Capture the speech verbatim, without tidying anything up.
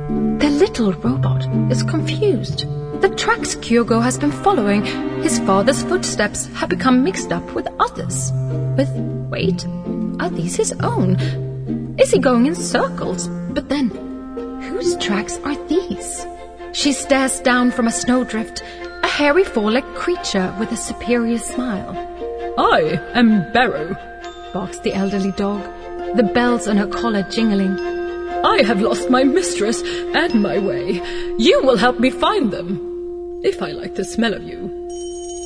The little robot is confused. The tracks Kyogo has been following, his father's footsteps have become mixed up with others. But wait, are these his own? Is he going in circles? But then, whose tracks are these? She stares down from a snowdrift, a hairy four-legged creature with a superior smile. I am Barrow, barks the elderly dog, the bells on her collar jingling. I have lost my mistress and my way. You will help me find them, if I like the smell of you.